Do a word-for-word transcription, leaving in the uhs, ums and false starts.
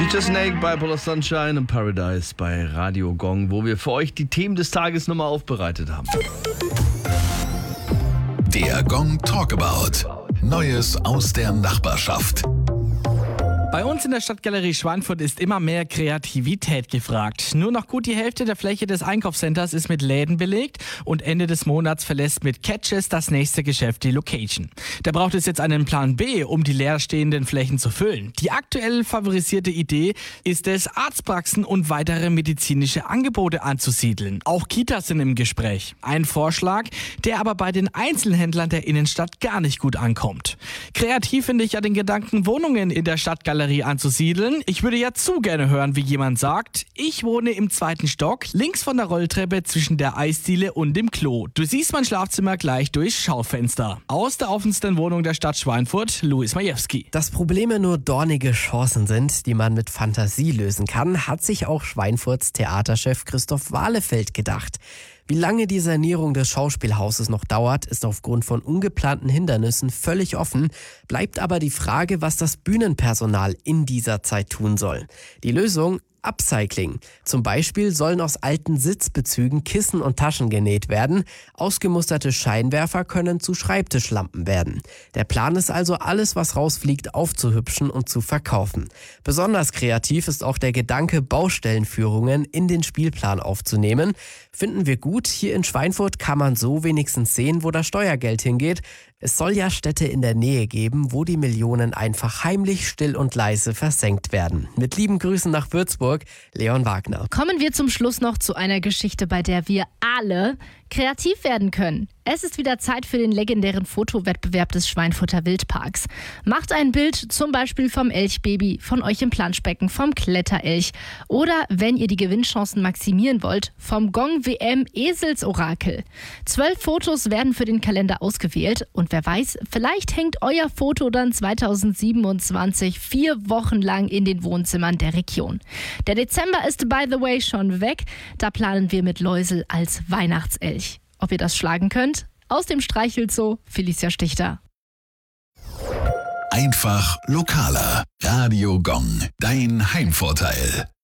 Teacher Snake, Bipolar Sunshine und Paradise bei Radio Gong, wo wir für euch die Themen des Tages nochmal aufbereitet haben. Der Gong Talkabout. Neues aus der Nachbarschaft. Bei uns in der Stadtgalerie Schweinfurt ist immer mehr Kreativität gefragt. Nur noch gut die Hälfte der Fläche des Einkaufscenters ist mit Läden belegt und Ende des Monats verlässt mit Catches das nächste Geschäft die Location. Da braucht es jetzt einen Plan B, um die leerstehenden Flächen zu füllen. Die aktuell favorisierte Idee ist es, Arztpraxen und weitere medizinische Angebote anzusiedeln. Auch Kitas sind im Gespräch. Ein Vorschlag, der aber bei den Einzelhändlern der Innenstadt gar nicht gut ankommt. Kreativ finde ich ja den Gedanken, Wohnungen in der Stadtgalerie anzusiedeln. Ich würde ja zu gerne hören, wie jemand sagt, ich wohne im zweiten Stock, links von der Rolltreppe zwischen der Eisdiele und dem Klo. Du siehst mein Schlafzimmer gleich durchs Schaufenster. Aus der offensten Wohnung der Stadt Schweinfurt, Luis Majewski. Dass Probleme nur dornige Chancen sind, die man mit Fantasie lösen kann, hat sich auch Schweinfurts Theaterchef Christoph Wahlefeld gedacht. Wie lange die Sanierung des Schauspielhauses noch dauert, ist aufgrund von ungeplanten Hindernissen völlig offen, bleibt aber die Frage, was das Bühnenpersonal in dieser Zeit tun soll. Die Lösung? Upcycling. Zum Beispiel sollen aus alten Sitzbezügen Kissen und Taschen genäht werden. Ausgemusterte Scheinwerfer können zu Schreibtischlampen werden. Der Plan ist also, alles, was rausfliegt, aufzuhübschen und zu verkaufen. Besonders kreativ ist auch der Gedanke, Baustellenführungen in den Spielplan aufzunehmen. Finden wir gut. Hier in Schweinfurt kann man so wenigstens sehen, wo das Steuergeld hingeht. Es soll ja Städte in der Nähe geben, wo die Millionen einfach heimlich, still und leise versenkt werden. Mit lieben Grüßen nach Würzburg, Leon Wagner. Kommen wir zum Schluss noch zu einer Geschichte, bei der wir alle kreativ werden können. Es ist wieder Zeit für den legendären Fotowettbewerb des Schweinfurter Wildparks. Macht ein Bild zum Beispiel vom Elchbaby, von euch im Planschbecken, vom Kletterelch oder, wenn ihr die Gewinnchancen maximieren wollt, vom Gong-W M-Eselsorakel. Zwölf Fotos werden für den Kalender ausgewählt und wer weiß, vielleicht hängt euer Foto dann zweitausendsiebenundzwanzig vier Wochen lang in den Wohnzimmern der Region. Der Dezember ist by the way schon weg, da planen wir mit Läusel als Weihnachtselch. Ob ihr das schlagen könnt? Aus dem Streichelzoo, Felicia Stichter. Einfach lokaler. Radio Gong. Dein Heimvorteil.